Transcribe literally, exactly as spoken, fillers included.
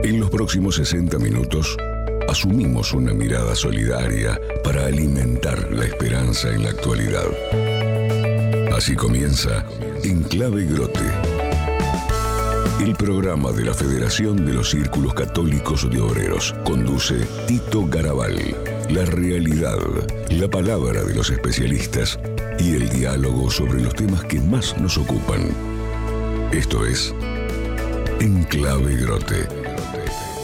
En los próximos sesenta minutos, asumimos una mirada solidaria para alimentar la esperanza en la actualidad. Así comienza Enclave Grote, el programa de la Federación de los Círculos Católicos de Obreros. Conduce Tito Garabal. La realidad, la palabra de los especialistas y el diálogo sobre los temas que más nos ocupan. Esto es Enclave Grote.